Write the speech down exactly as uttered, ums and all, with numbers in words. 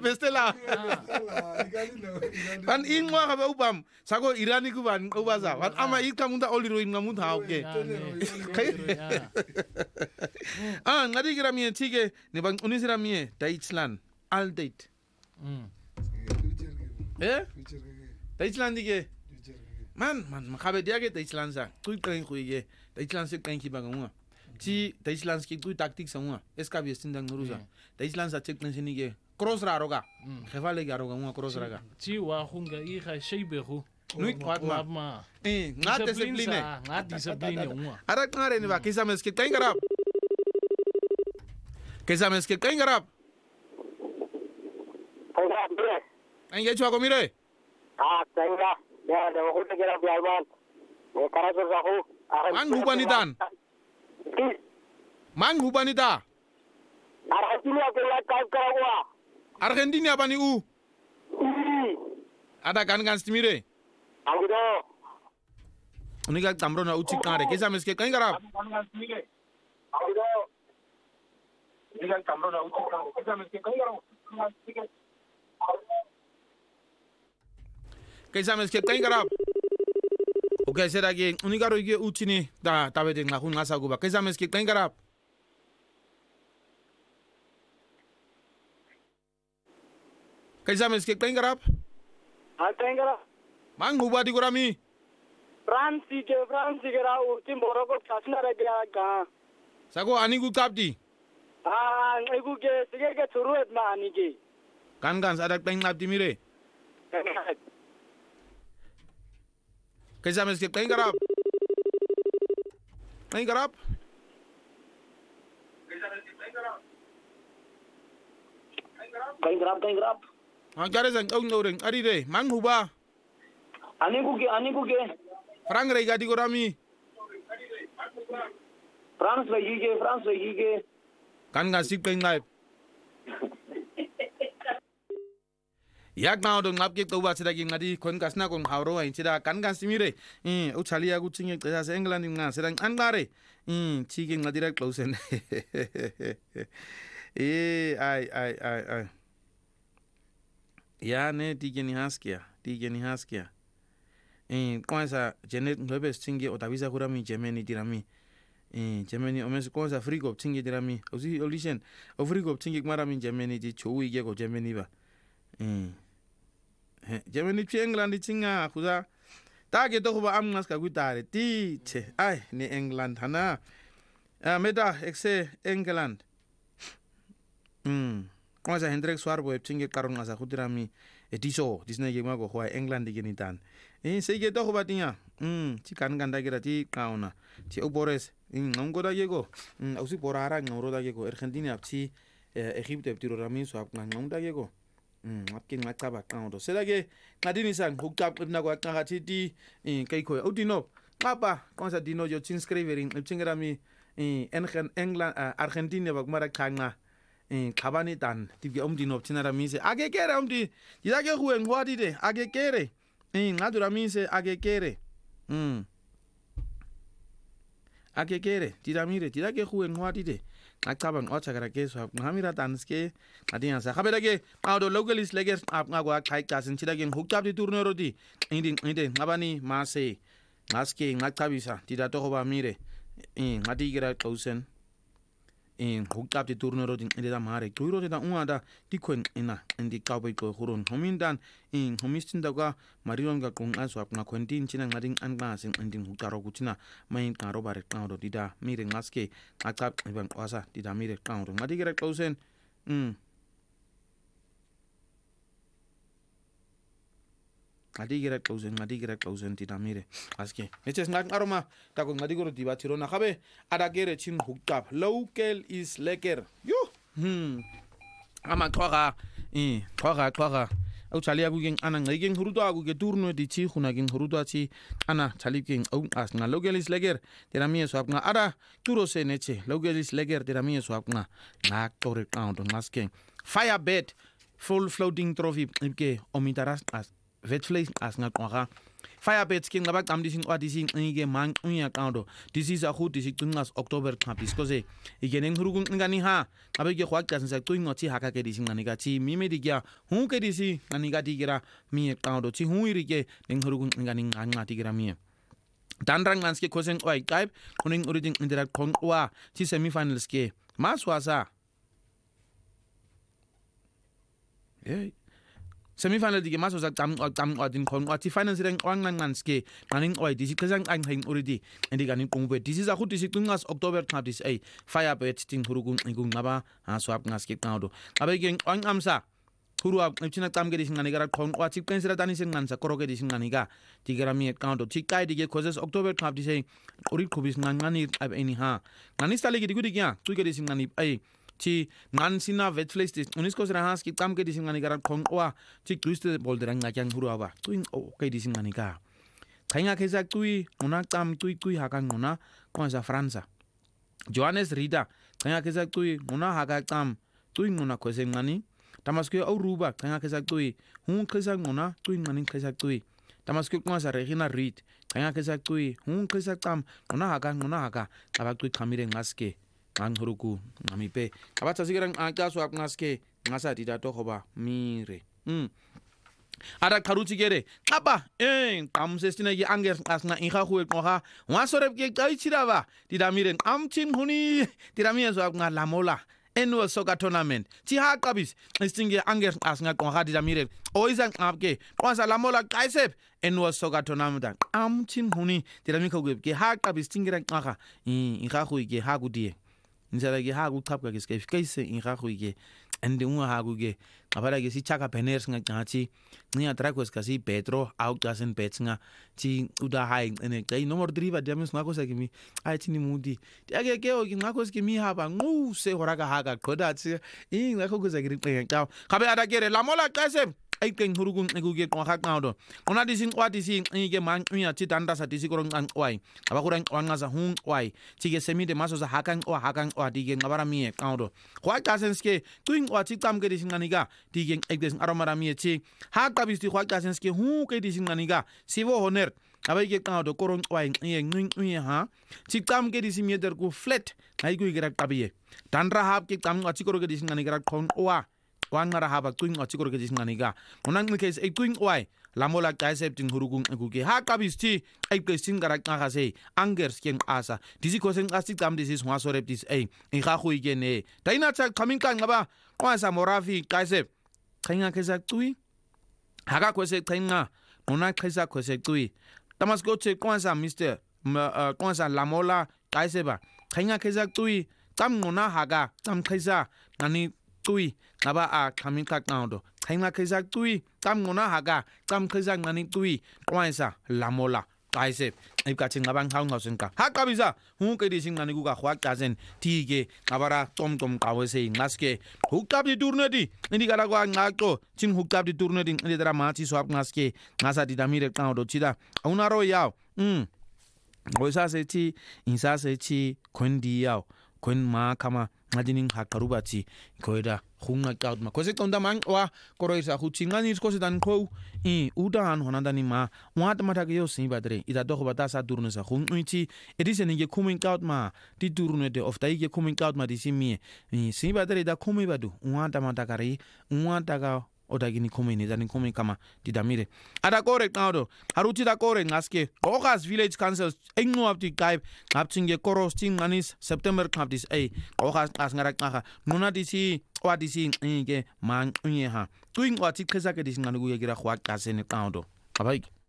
bestela kan ingwa ka ba ubam sako irani ku ban ubaza kan ama ika munda oliro inga munda okay ah ngadi gira mie tige ne bang unisira mie Deutschland all date eh Deutschland dige man man makabe diage Deutschland sa tu kan kuige Deutschland se kan ki bagunga ti Deutschland ski tu tactique sa unga eska bi stindang nuruza Deutschland sa check nse nige cross raroga khevale garoga unga cross raga ti wa hunga i ga sheibehu nuit wat ma eh nga discipline nga discipline unga ara ngare ni ba kisa meske kan garab kisa meske kan garab Ange chwa ko mire ah tanga ya de ko te garab yalman e karaso sahu man hubanitan man hubanita Argentina ke la karawa Argentina bani u ada kan kan stimire Aldo uniga tamro na uchi kare kisa meske kan garab Aldo uniga tamro na uchi kare kisa meske kan garab kisa meske kan garab okay será que uniga ro ge uchi ni da tabete nga hun ngasa go ba kisa meske kan garab kisa meske kan garab ah tanga mang hubadi gorami France ke France ke rau tim boroko kasna ra gya ka sago ani gu kapdi ah egu ke sige ke turuet ma ani ke kan kan ada teng napdi mire kisa meske kan garab kan garab kain grab kain grab ang kare sang ong noreng ari re mang huba ani ku ke ani ku ke Frank re gadi gorami France la yige France la yige kan ga sik peng live yak now dong ngap ke to ba sida gi ngadi kon kasna kon hawro ai sida kan ga simire eh u chalia gu chinge ta sa England nga sida an bare eh chige ngadi ra close en eh ai ai ai ai ya ne tigeni haskia tigeni haskia eh kwanza Janet Lopez chinge otavisa kurami Germany dirami eh Germany omes kwanza frigo chinge dirami ozi audition o frigo chinge marami Germany di chowu ige ko Germany ba eh Germany chi England chinga kuza tage to ba amnas ka gutare ti che ai ni England hana ah meta exe England mm kwanza Hendrik Swarbo chinge karon asa kudirami etiso disne yema go hoa England digini tan eh sege to ba tinya mm chi kan ganda gira ti kauna ti obores ngam go da yego mm ausi porara ngoro da yego Argentina chi Egypte tiro rami so ngam da yego mm apkin ngakaba kaundo selage ngadini sang hukap na go akati ti kai ko udino papa kwanza dino yo chin scrivering chingrami England Argentina ba mara kanga eh kabani tan tige omdi no tinara mise age kere omdi didage huwe ngwadi de age kere eh ngadura mise age kere mm age kere tiramire didage huwe ngwadi de akaban ocha kara keso ngamira tanske adiyan sa khabedage awdo localis leges ap ngwa kai kasin tidage hukap di turnero di indi indi ngabani mase ngaske ngakabisa tidato ko ba mire eh ngadi gira kausen in hukap di turnero din ida mare tuiro da uada dikwen ina indi kabe ko huron homindan in homistin daga marion ga kun aso apna kwentin china ngading anga sin indin hukaro kuchina main karo bare kaudo dida mire ngaske akap iban kwasa dida mire kaudo ngadi gere klausen mm ngadi gere klausen ngadi gere klausen dida mire aske neches ngak aroma ta ko ngadi goro diba tirona khabe ada gere chin hukap local is lekker yo hmm ama khoga eh khoga khoga au chalia gu gen ana ngai gen hurudo agu ge turno di chi khuna gen hurudo chi ana chali gen au as na local is lekker tera mi so apna ada turo se neche local is lekker tera mi so apna na tore count ngaske firebed full floating trophy ke omitaras as vetvlees as nga kwara Firebirds ke ngaba qam disincwadi sinqike manqunya qawdo disisa khudi sicinqas October qhap diskoze igene nghuruku ngani ha abe ke khwaqqa sinsa cinqo thi haka ke disinqani ka thi mime dikya hu ke disi ngani ka dikira mi qawdo thi hu irike nghuruku ngani nganqa dikira mi Dandrang manske kosen oi type kuning uriding indira konqwa thi semifinals ke maswasa eh semifinal dige maswasa qam qam qadin konqwa thi finals reng qwanqan manske qaning oi disi qizang qang uridi endigani qungbe disi za khuti siqinqas October qhap dis ai Firebird ting hurugun ngaba ha swap ngaske qawdo abe ke qwanqamsa Hurua china tamge disingani gara konqwa chi pensira tani singansa koroge disingani ga tigera mi account chi kai dige causes October qhap dise uri khubis ngani ab eni ha ngani stale gi digudi kya tuige disingani ai chi ngan sina vetflex dis unisko sira has ki tamge disingani gara konqwa chi twiste bolder nga kyang hurua ba tuing o kai disingani ga khainga khesa tui una tam tui tui ha kan una konsa fransa Johannes Rida khainga khesa tui una ha ka tam tui una khose ngani Tamaske au ruba kanga kesa tui hun kesa ngona tui ngani kesa tui Tamaske kwasa Regina Reed kanga kesa tui hun kesa tam ngona haka ngona haka aba tui kamire ngaske ngang huruku ngamipe aba tsasigirang aka swap ngaske ngasa dida to hoba mire mm Ada karuti gere kaba eh kamse stina gi anger asna inga khu qoha wa sorep ke kai chiraba dida mire amchin huni dida mire swap nga lamola Annual soccer tournament. Ti ha kabis istinge anger asnga konga dida mire. Oizang apke. Kwanza lamola kaisep annual soccer tournament. Am chin huni dida mi khogeb ke ha kabis tingira ngaka. I ga khu ke ha gudie. Nzala ke ha gu kapka ke ske kaise in ga khu ke. Ende unga ha gu ke. Abara ke si chaka peners nga ngachi. Ni atrakos kasi Pedro out gasen petsinga. Ti uda hai ene kai nomor driva diamis ngako sa kimi. Ai tini mudi. Age ke o ngako ske mi ha ba ngu se horaga haga koda tsi. I ngako go sa giri pe ka. Kabe ada kere la mola kaise. Ai ken hurugun eguge ko hak ngawdo. Ona disin kwa disi ngike man nya ti tanda sa disi korong an oi. Aba kurang wanga sa hun oi. Ti ke semi de maso sa hakan o hakan o dige ngabara mi ngawdo. Kwa kasenske tuing o ti tam ke disi nganiga dige egdes aromara mi ti. Ha kabisti kwa kasenske hu ke disi nganiga. Sivo honer. Aba ke ngawdo korong oi ngi ngi ha. Ti tam ke disi mi der ku flat. Ai ku igera kabiye. Tandra hab ke tam o ti korong ke disi nganiga kon oa. Wangara haba tuing o chikoro ke disnganiga onang ni case e tuing oi lamola kaisep ting hurugung eguge ha kabisti ai kesin garak nga se angers ken asa disi kosen asik tam disi swa sorep dis ei in ga khu igene daina chak coming kan ngaba kwasa morafi kaisep khainga kesa tui haga kwese khainga ona khaisa kwese tui tamasko che kwasa mister kwasa lamola kaiseba khainga kesa tui tam ngona haga tam khaisa nani tui ngaba a khamika kaudo khainga khaisa tui tam ngona haga tam khaisa ngani tui kwaisa lamola kaise ipka chinga bang khang ngausen ka ha kabisa hu ke di singani ku ka khwa kazen tige ngabara tom tom kawese ngaske hukab di turnedi indi kala kwa ngako chin hukab di turnedi indi dara ma chi swap ngaske ngasa di damire kaudo chida unaro yao mm oisa se chi insa se chi kondi yao kon ma kama ngadining hakarubati koida khunga kaudma kose tonda mang wa koroisa khuchingani kose dan kho i udan honandani ma wat mata ke yo simbadre ida do bata sa durne sa khunchi edise ninge khumin kaudma ti durne de of tai ke khumin kaudma di simi i simbadre da khumi badu wat mata kari wat ga odagini komeni dani komeni kama didamire ada kore kaudo haruti da kore ngaske ogas village council engno up di kai ngapchinge koros ting manis September kap dis ai ogas as ngarak ngaha nuna disi wa disi nge man unye ha tuing wa ti khesa ke disi nganu ye gira khwa kasene kaudo abai